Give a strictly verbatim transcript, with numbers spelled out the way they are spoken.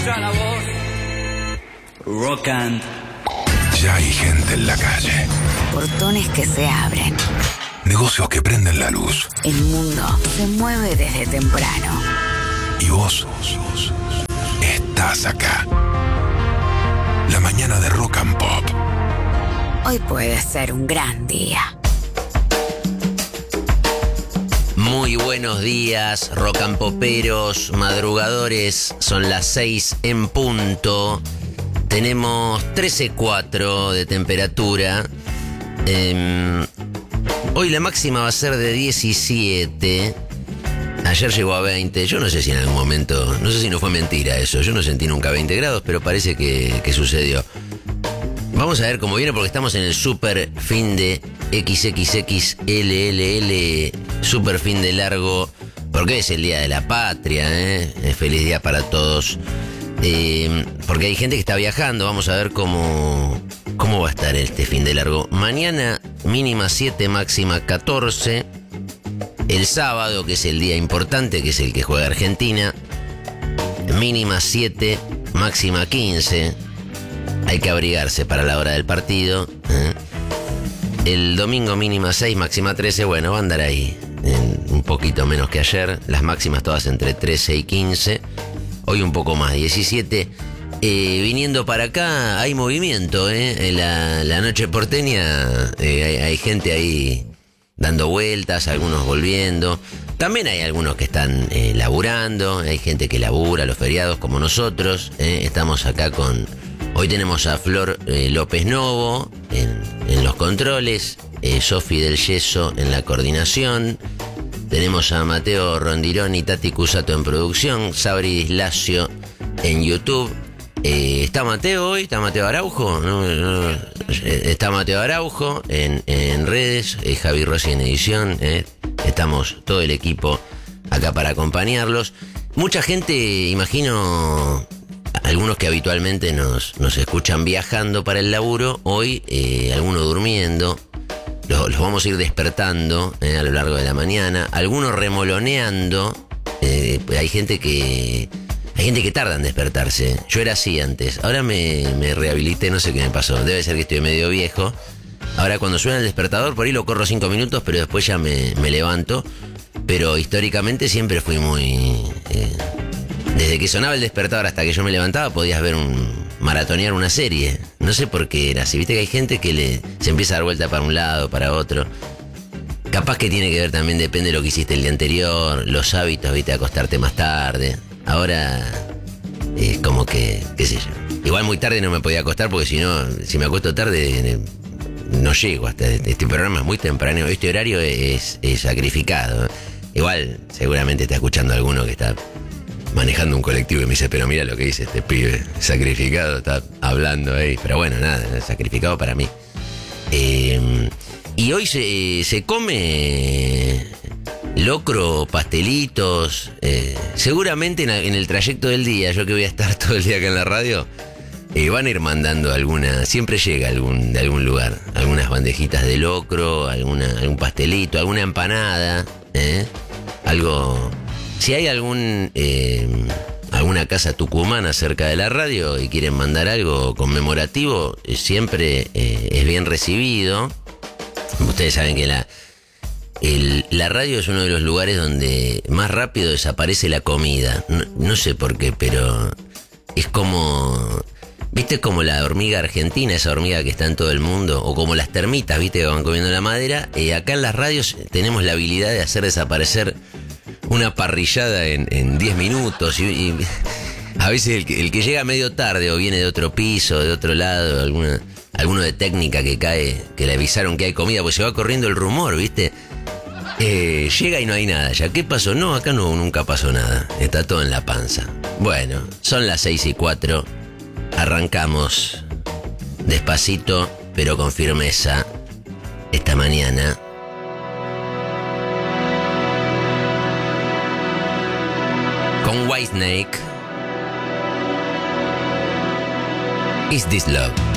La voz. Rock and. Ya hay gente en la calle. Portones que se abren. Negocios que prenden la luz. El mundo se mueve desde temprano. Y vos estás acá. La mañana de Rock and Pop. Hoy puede ser un gran día. Muy buenos días, rock and poperos, madrugadores. Son las seis en punto. Tenemos trece coma cuatro de temperatura. Eh, hoy la máxima va a ser de diecisiete. Ayer llegó a veinte. Yo no sé si en algún momento, no sé si no fue mentira eso. Yo no sentí nunca veinte grados, pero parece que, que sucedió. Vamos a ver cómo viene porque estamos en el super fin de equis equis equis ele ele ele, super fin de largo, porque es el Día de la Patria, ¿eh? Feliz día para todos. Eh, porque hay gente que está viajando, vamos a ver cómo, cómo va a estar este fin de largo. Mañana mínima siete, máxima catorce. El sábado, que es el día importante, que es el que juega Argentina, mínima siete, máxima quince. Hay que abrigarse para la hora del partido, ¿eh? El domingo mínima seis, máxima trece. Bueno, va a andar ahí, en un poquito menos que ayer. Las máximas todas entre trece y quince. Hoy un poco más, diecisiete. Eh, viniendo para acá hay movimiento, ¿eh? En la, la noche porteña eh, hay, hay gente ahí dando vueltas, algunos volviendo. También hay algunos que están eh, laburando. Hay gente que labura los feriados como nosotros, ¿eh? Estamos acá con... Hoy tenemos a Flor eh, López Novo en, en los controles, eh, Sofi del Yeso en la coordinación, tenemos a Mateo Rondirón y Tati Cusato en producción, Sabri Lacio en YouTube. Eh, ¿Está Mateo hoy? ¿Está Mateo Araujo? No, no, está Mateo Araujo en, en redes, eh, Javi Rossi en edición, eh. Estamos todo el equipo acá para acompañarlos. Mucha gente, imagino... Algunos que habitualmente nos, nos escuchan viajando para el laburo, hoy eh, algunos durmiendo, los, los vamos a ir despertando eh, a lo largo de la mañana, algunos remoloneando, eh, hay gente que hay gente que tarda en despertarse. Yo era así antes, ahora me, me rehabilité, no sé qué me pasó, debe ser que estoy medio viejo. Ahora cuando suena el despertador, por ahí lo corro cinco minutos, pero después ya me, me levanto. Pero históricamente siempre fui muy... Eh, Desde que sonaba el despertador hasta que yo me levantaba podías ver un maratonear una serie. No sé por qué era así. Viste que hay gente que le, se empieza a dar vuelta para un lado, para otro. Capaz que tiene que ver también, depende de lo que hiciste el día anterior, los hábitos, viste, acostarte más tarde. Ahora es como que, qué sé yo. Igual muy tarde no me podía acostar porque si no, si me acuesto tarde no llego hasta este programa es muy temprano. Este horario es, es sacrificado. Igual seguramente está escuchando alguno que está manejando un colectivo y me dice, pero mira lo que dice este pibe, sacrificado, está hablando ahí. Pero bueno, nada, sacrificado para mí. Eh, y hoy se, se come locro, pastelitos, eh, seguramente en, en el trayecto del día, yo que voy a estar todo el día acá en la radio, eh, van a ir mandando alguna, siempre llega algún, de algún lugar, algunas bandejitas de locro, alguna, algún pastelito, alguna empanada, ¿eh? Algo... Si hay algún eh, alguna casa tucumana cerca de la radio y quieren mandar algo conmemorativo, eh, siempre eh, es bien recibido. Ustedes saben que la, el, la radio es uno de los lugares donde más rápido desaparece la comida. No, no sé por qué, pero es como... ¿Viste como la hormiga argentina, esa hormiga que está en todo el mundo? O como las termitas, ¿viste? Que van comiendo la madera. Eh, acá en las radios tenemos la habilidad de hacer desaparecer una parrillada en diez minutos y, y a veces el que, el que llega medio tarde o viene de otro piso, de otro lado, alguna, alguno de técnica que cae, que le avisaron que hay comida, pues se va corriendo el rumor, ¿viste? Eh, llega y no hay nada ya. ¿Qué pasó? No, acá no, nunca pasó nada. Está todo en la panza. Bueno, son las seis y cuatro. Arrancamos despacito, pero con firmeza esta mañana. Con Whitesnake. Is This Love?